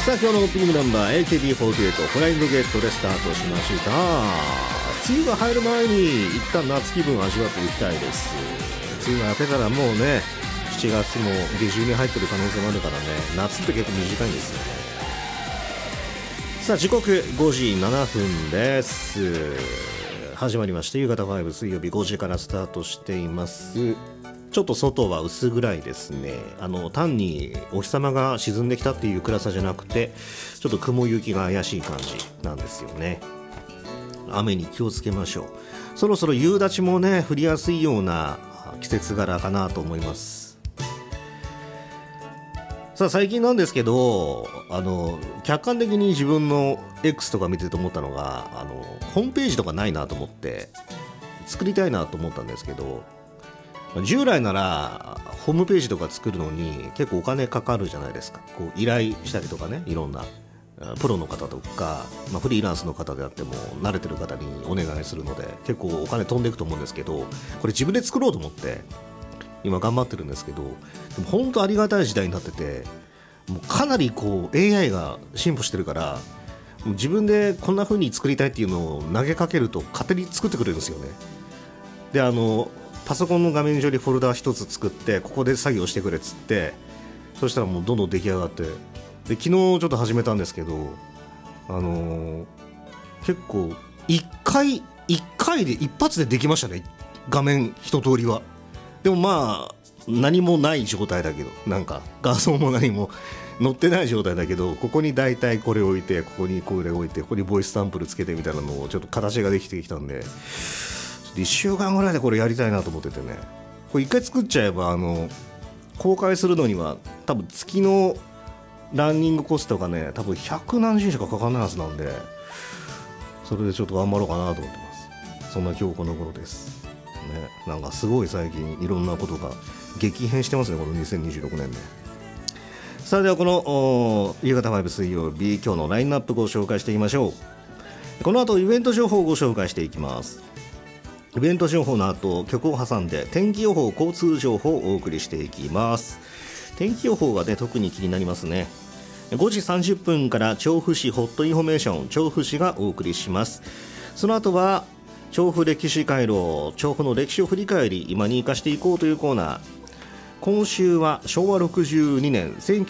さあ今日のオープニングナンバー AKB48 フライングゲットでスタートしました。梅雨が入る前に一旦夏気分を味わっていきたいです。梅雨が明けたらもうね7月も下旬に入ってる可能性もあるからね、夏って結構短いんですよね。さあ時刻5時7分です。始まりました夕方5水曜日5時からスタートしています。ちょっと外は薄暗いですね。単にお日様が沈んできたっていう暗さじゃなくて、ちょっと雲行きが怪しい感じなんですよね。雨に気をつけましょう。そろそろ夕立もね降りやすいような季節柄かなと思います。さあ最近なんですけど、客観的に自分の X とか見てて思ったのが、ホームページとかないなと思って作りたいなと思ったんですけど、従来ならホームページとか作るのに結構お金かかるじゃないですか。こう依頼したりとかね、いろんなプロの方とか、フリーランスの方であっても慣れてる方にお願いするので結構お金飛んでいくと思うんですけど、これ自分で作ろうと思って今頑張ってるんですけど、でも本当ありがたい時代になってて、もうかなりこう AI が進歩してるから、もう自分でこんな風に作りたいっていうのを投げかけると勝手に作ってくれるんですよね。でパソコンの画面上にフォルダ一つ作って、ここで作業してくれっつって、そしたらもうどんどん出来上がって、で昨日ちょっと始めたんですけど、結構1回で一発でできましたね、画面一通りは。でもまあ何もない状態だけど、なんか画像も何も載ってない状態だけど、ここにだいたいこれ置いて、ここにこれ置いて、ここにボイスサンプルつけてみたいなのをちょっと形ができてきたんで、1週間ぐらいでこれやりたいなと思っててね。これ1回作っちゃえば公開するのには多分月のランニングコストがね多分100何十円しかかかんないはずなんで、それでちょっと頑張ろうかなと思ってます。そんな今日この頃ですね。なんかすごい最近いろんなことが激変してますね、この2026年ね。さあではこの夕方5水曜日、今日のラインナップご紹介していきましょう。この後イベント情報をご紹介していきます。イベント情報の後、曲を挟んで天気予報、交通情報をお送りしていきます。天気予報がね特に気になりますね。5時30分から調布市ホットインフォメーション、調布市がお送りします。その後は調布歴史回廊、調布の歴史を振り返り今に生かしていこうというコーナー。今週は昭和62年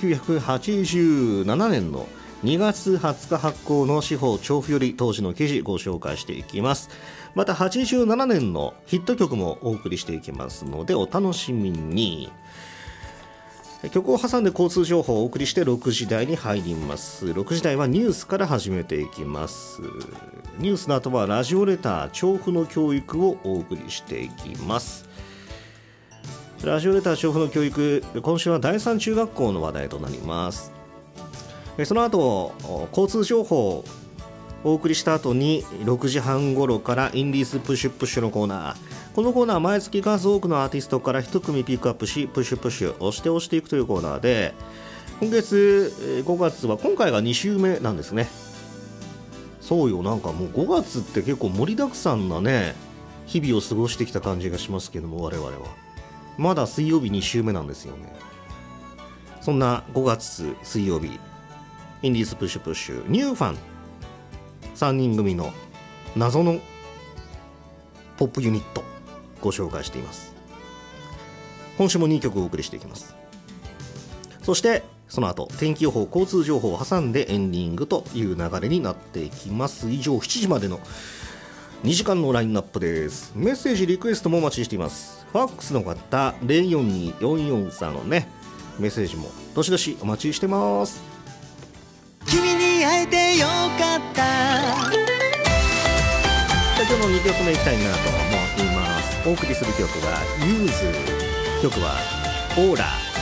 1987年の2月20日発行の司法調布より当時の記事ご紹介していきます。また87年のヒット曲もお送りしていきますのでお楽しみに。曲を挟んで交通情報をお送りして6時台に入ります。6時台はニュースから始めていきます。ニュースの後はラジオレター、調布の教育をお送りしていきます。ラジオレター調布の教育、今週は第三中学校の話題となります。その後交通情報をお送りした後に6時半頃からインディーズプッシュプッシュのコーナー。このコーナーは毎月数多くのアーティストから一組ピックアップし、プッシュプッシュ押していくというコーナーで、今月5月は今回が2週目なんですね。そうよ、なんかもう5月って結構盛りだくさんなね日々を過ごしてきた感じがしますけども、我々はまだ水曜日2週目なんですよね。そんな5月水曜日、インディーズプッシュプッシュ、ニューファン3人組の謎のポップユニットご紹介しています。今週も2曲お送りしていきます。そしてその後天気予報、交通情報を挟んでエンディングという流れになっていきます。以上7時までの2時間のラインナップです。メッセージリクエストもお待ちしています。ファックスの方042443のねメッセージもどしどしお待ちしてます。 君に会えてよかった。 今日の2曲目いきたいなと思っています。お送りする曲はユーズ、曲はオーラ。